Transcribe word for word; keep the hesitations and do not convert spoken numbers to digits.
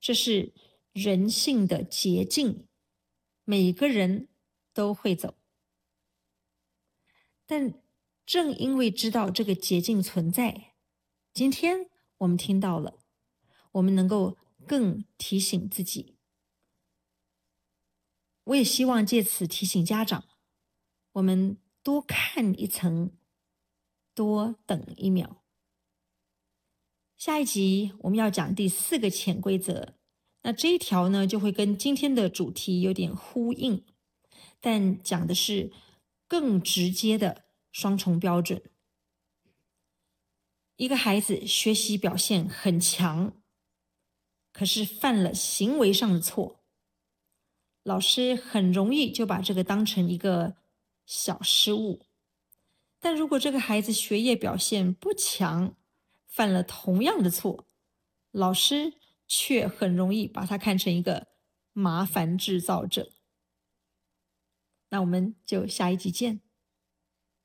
这是人性的捷径，每个人都会走。但正因为知道这个捷径存在，今天我们听到了，我们能够更提醒自己。我也希望借此提醒家长，我们多看一层，多等一秒。下一集我们要讲第四个潜规则，那这一条呢就会跟今天的主题有点呼应，但讲的是更直接的双重标准。一个孩子学习表现很强，可是犯了行为上的错，老师很容易就把这个当成一个小失误。但如果这个孩子学业表现不强，犯了同样的错，老师却很容易把他看成一个麻烦制造者。那我们就下一集见。